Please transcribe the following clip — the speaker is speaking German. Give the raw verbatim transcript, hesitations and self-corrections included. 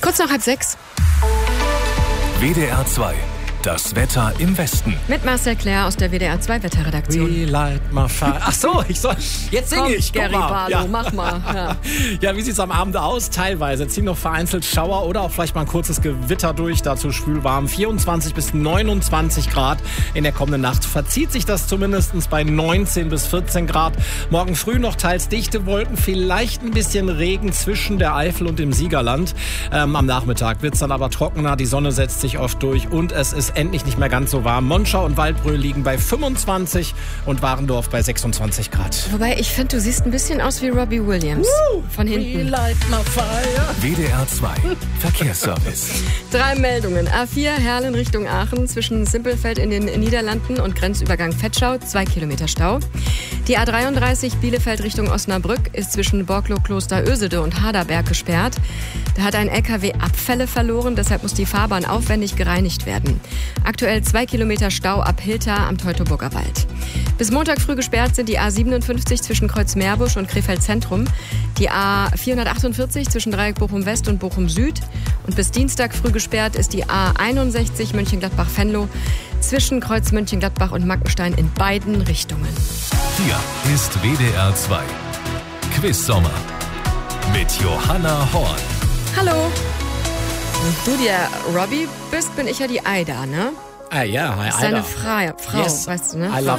Kurz nach halb sechs. W D R zwei. Das Wetter im Westen. Mit Marcel Claire aus der W D R zwei Wetterredaktion. We light my fire. Ach so, ich soll, jetzt singe Komm, ich. Guck Gary mal. Barlow, Ja. mach mal. Ja. Ja, wie sieht's am Abend aus? Teilweise ziehen noch vereinzelt Schauer oder auch vielleicht mal ein kurzes Gewitter durch. Dazu schwül warm. vierundzwanzig bis neunundzwanzig Grad in der kommenden Nacht. Verzieht sich das zumindest bei neunzehn bis vierzehn Grad. Morgen früh noch teils dichte Wolken, vielleicht ein bisschen Regen zwischen der Eifel und dem Siegerland. Ähm, am Nachmittag wird's dann aber trockener. Die Sonne setzt sich oft durch und es ist endlich nicht mehr ganz so warm. Monschau und Waldbröl liegen bei fünfundzwanzig und Warendorf bei sechsundzwanzig Grad. Wobei, ich finde, du siehst ein bisschen aus wie Robbie Williams. Woo! Von We hinten. light my fire. W D R zwei. Verkehrsservice. Drei Meldungen. A vier Herlen Richtung Aachen zwischen Simpelfeld in den Niederlanden und Grenzübergang Vetschau, zwei Kilometer Stau. Die A dreiunddreißig Bielefeld Richtung Osnabrück ist zwischen Borklow Kloster Ösede und Haderberg gesperrt. Da hat ein L K W Abfälle verloren, deshalb muss die Fahrbahn aufwendig gereinigt werden. Aktuell zwei Kilometer Stau ab Hilter am Teutoburger Wald. Bis Montag früh gesperrt sind die A siebenundfünfzig zwischen Kreuzmeerbusch und Krefeld Zentrum, die A vierhundertachtundvierzig zwischen Dreieck Bochum West und Bochum Süd und bis Dienstag früh gesperrt ist die A einundsechzig Mönchengladbach-Venlo zwischen Kreuz Mönchengladbach und Mackenstein in beiden Richtungen. Hier ist W D R zwei. Quiz Sommer mit Johanna Horn. Hallo. Wenn du der Robbie bist, bin ich ja die Aida, ne? Ah ja, hi, Das ist deine Alter. Frau, Frau Yes, weißt du, ne? I love